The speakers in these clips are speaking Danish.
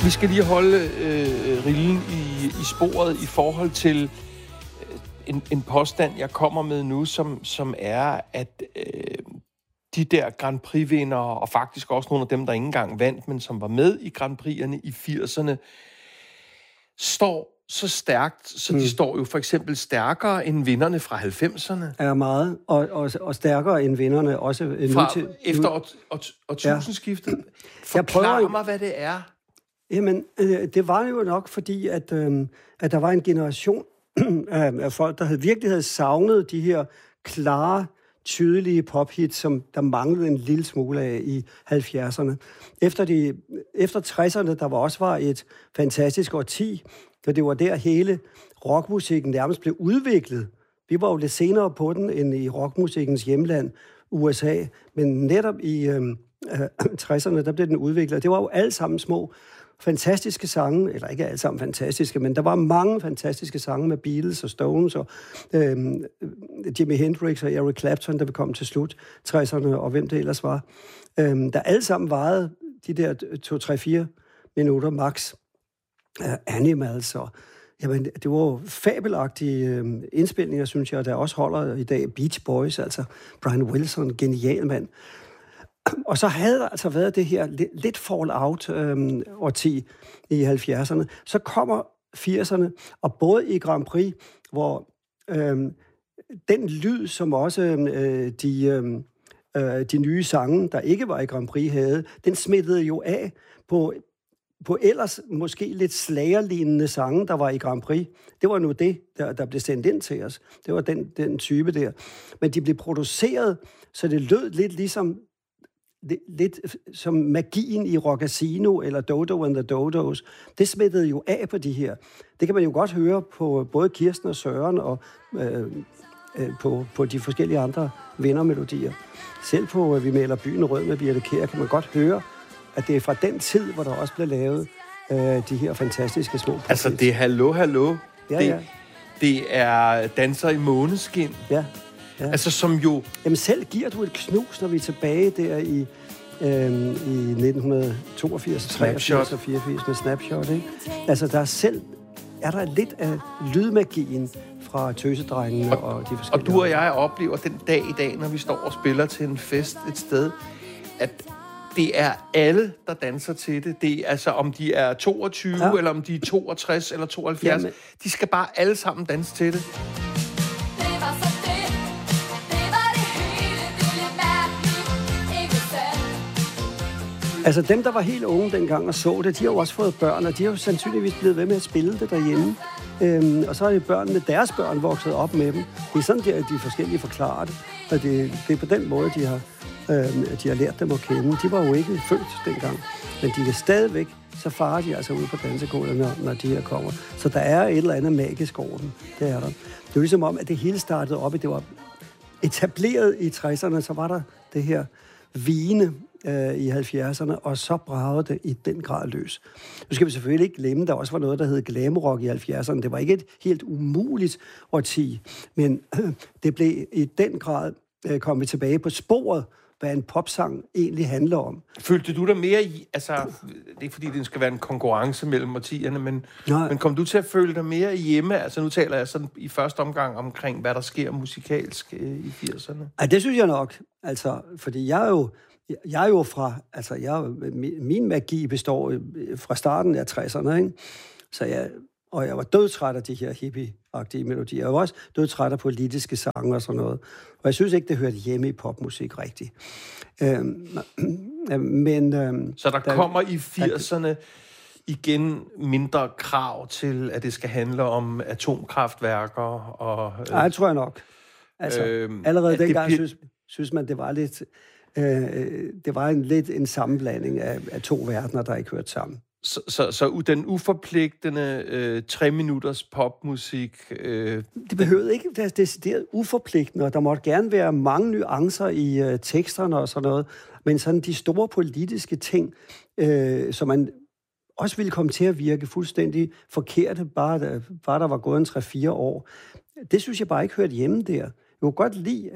Vi skal lige holde rillen i sporet i forhold til en påstand, jeg kommer med nu, som er, at de der Grand Prix-vindere, og faktisk også nogle af dem, der ikke engang vandt, men som var med i Grand Prix'erne i 80'erne, står så stærkt, så de står jo for eksempel stærkere end vinderne fra 90'erne. Er meget, og stærkere end vinderne også efter årtusindskiftet. Ja. Forklar mig, hvad det er. Jamen, det var jo nok fordi, at der var en generation af folk, der virkelig havde savnet de her klare, tydelige pophits, som der manglede en lille smule af i 70'erne. Efter 60'erne, der var et fantastisk årti, for det var der hele rockmusikken nærmest blev udviklet. Vi var jo lidt senere på den end i rockmusikkens hjemland, USA, men netop i 60'erne, der blev den udviklet. Det var jo alle sammen små fantastiske sange, eller ikke alle sammen fantastiske, men der var mange fantastiske sange med Beatles og Stones og Jimi Hendrix og Eric Clapton, der vi kom til slut 60'erne, og hvem det ellers var. Der alle sammen varede de der 2-3-4 minutter max. Animals og jamen, det var jo fabelagtige indspilninger, synes jeg, der også holder i dag. Beach Boys, altså Brian Wilson, genial mand. Og så havde der altså været det her lidt fallout-årti i 70'erne. Så kommer 80'erne, og både i Grand Prix, hvor den lyd, som også de nye sange, der ikke var i Grand Prix, havde, den smittede jo af på ellers måske lidt slagerlignende sange, der var i Grand Prix. Det var nu det, der blev sendt ind til os. Det var den type der. Men de blev produceret, så det lød lidt som magien i Rockasino eller Dodo and the Dodos. Det smittede jo af på de her. Det kan man jo godt høre på både Kirsten og Søren og på de forskellige andre vindermelodier. Selv på Vi maler byen rød med Birthe Kjær kan man godt høre, at det er fra den tid, hvor der også blev lavet de her fantastiske små poplits. Altså, det er Hallo, Hallo. Ja. Det er Danser i måneskin. Ja. Altså, som jo... Jamen, selv giver du et knus, når vi er tilbage der i 1982, 83 og 84 med Snapshot, ikke? Altså, er der lidt af lydmagien fra Tøsedrengene og de forskellige... Og du og jeg oplever den dag i dag, når vi står og spiller til en fest et sted, at det er alle, der danser til det. Det er altså, om de er 22, eller om de er 62 eller 72. Jamen, de skal bare alle sammen danse til det. Altså dem, der var helt unge dengang og så det, de har jo også fået børn, og de har jo sandsynligvis blevet ved med at spille det derhjemme. Og så er det børnene, deres børn, vokset op med dem. Det er sådan, de forskellige forklarer det. Og det er på den måde, de har lært dem at kende. De var jo ikke født dengang, men de er stadigvæk, så farer de altså ud på dansegulvet, når de her kommer. Så der er et eller andet magisk over dem. Det er der. Det er jo ligesom om, at det hele startede op, det var etableret i 60'erne, så var der det her vine i 70'erne, og så bragede det i den grad løs. Nu skal vi selvfølgelig ikke glemme, der også var noget, der hed glamrock i 70'erne. Det var ikke et helt umuligt årti, men det blev i den grad kommet tilbage på sporet, hvad en popsang egentlig handler om. Følte du dig mere i, altså, det er ikke fordi, det skal være en konkurrence mellem årtierne, men kom du til at føle dig mere hjemme? Altså, nu taler jeg sådan i første omgang omkring, hvad der sker musikalsk i 80'erne. Ja, det synes jeg nok. Altså, fordi jeg er jo fra, altså min magi består fra starten af 60'erne, ikke? Så jeg var dødtræt af de her hippie-agtige melodier. Jeg var også dødtræt af politiske sange og sådan noget. Og jeg synes ikke, det hørte hjemme i popmusik rigtigt. Så der kommer i 80'erne igen mindre krav til, at det skal handle om atomkraftværker og... Nej, det tror jeg nok. Altså, allerede dengang synes man, det var lidt... det var lidt en sammenblanding af to verdener, der ikke hørte sammen. Så den uforpligtende 3 minutters popmusik... Det behøvede ikke være decideret uforpligtende, og der måtte gerne være mange nuancer i teksterne og sådan noget, men sådan de store politiske ting, som man også ville komme til at virke fuldstændig forkerte, bare der var gået en 3-4 år. Det synes jeg bare ikke hørte hjemme der. Jeg kunne godt lide,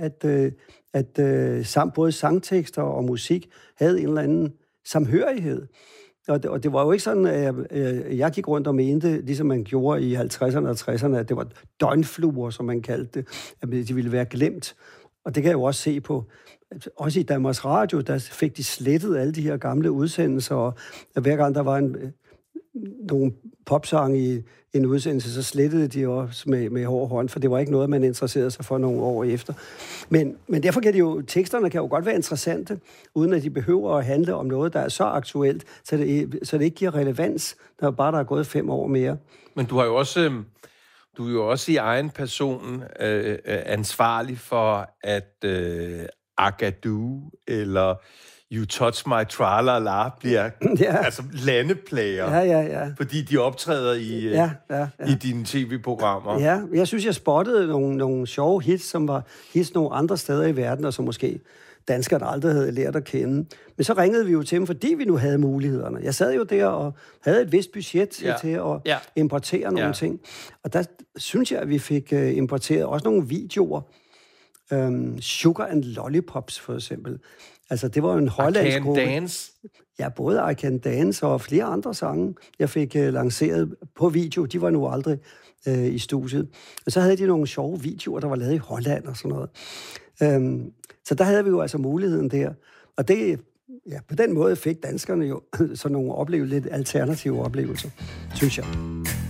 at både sangtekster og musik havde en eller anden samhørighed. Og det var jo ikke sådan, at jeg gik rundt og mente, ligesom man gjorde i 50'erne og 60'erne, at det var døgnfluer, som man kaldte det, at de ville være glemt. Og det kan jeg jo også se på. Også i Danmarks Radio, der fik de slettet alle de her gamle udsendelser, og hver gang der var nogle popsange i en udsendelse, så slettede de også med hård hånd, for det var ikke noget, man interesserede sig for nogle år efter. Men derfor kan teksterne kan jo godt være interessante, uden at de behøver at handle om noget, der er så aktuelt, så det ikke giver relevans, når bare der er gået 5 år mere. Men du er jo også i egen person ansvarlig for, at Agadoo eller You Touch My Tra-La-La bliver altså landeplager, ja. Fordi de optræder i dine tv-programmer. Ja, jeg synes, jeg spottede nogle sjove hits, som var hits nogle andre steder i verden, og som måske danskerne aldrig havde lært at kende. Men så ringede vi jo til dem, fordi vi nu havde mulighederne. Jeg sad jo der og havde et vist budget til at importere nogle ting. Og der synes jeg, at vi fik importeret også nogle videoer. Sugar and Lollipops, for eksempel. Altså, det var en hollandsk gruppe. I Can Dance? Ja, både I Can Dance og flere andre sange, jeg fik lanceret på video. De var nu aldrig i studiet. Og så havde de nogle sjove videoer, der var lavet i Holland og sådan noget. Så der havde vi jo altså muligheden der. Og det, på den måde fik danskerne jo sådan nogle lidt alternative oplevelser, synes jeg.